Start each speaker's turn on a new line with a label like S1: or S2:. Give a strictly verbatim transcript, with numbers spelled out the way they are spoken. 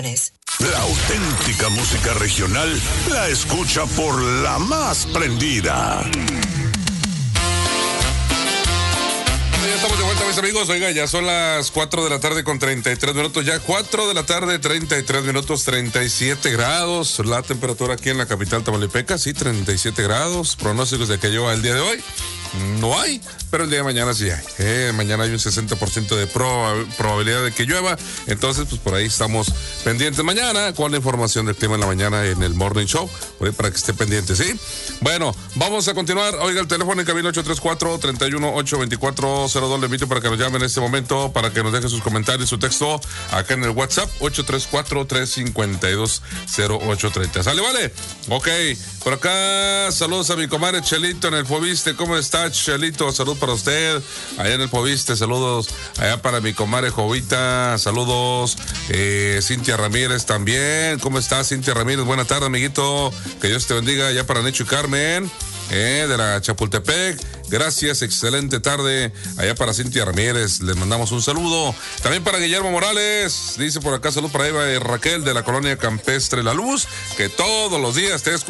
S1: La auténtica música regional la escucha por la más prendida.
S2: Ya estamos de vuelta, mis amigos. Oiga, ya son las cuatro de la tarde con treinta y tres minutos. Ya cuatro de la tarde, treinta y tres minutos, treinta y siete grados. La temperatura aquí en la capital tamaulipeca, sí, treinta y siete grados. Pronósticos de que llueva el día de hoy no hay, pero el día de mañana sí hay. Eh, mañana hay un sesenta por ciento de proba- probabilidad de que llueva. Entonces, pues por ahí estamos pendientes mañana con la información del clima en la mañana en el Morning Show. Por ahí para que esté pendiente, ¿sí? Bueno, vamos a continuar. Oiga, el teléfono en cabina ocho tres cuatro, tres uno ocho, dos cuatro cero dos. Le invito para que nos llame en este momento, para que nos deje sus comentarios, su texto acá en el WhatsApp ocho tres cuatro, tres cinco dos, cero ocho tres cero. ¿Sale, vale? Ok, por acá saludos a mi comadre Chelito en el Fobiste. ¿Cómo está, Chelito? Salud para usted allá en el Fobiste. Saludos allá para mi comadre Jovita. Saludos, eh, Cintia Ramírez también. ¿Cómo está, Cintia Ramírez? Buena tarde, amiguito. Que Dios te bendiga allá para Necho y Carmen. Eh, de la Chapultepec, gracias, excelente tarde allá para Cintia Ramírez, les mandamos un saludo, también para Guillermo Morales, dice por acá, salud para Eva y Raquel de la colonia campestre La Luz, que todos los días te escuchan.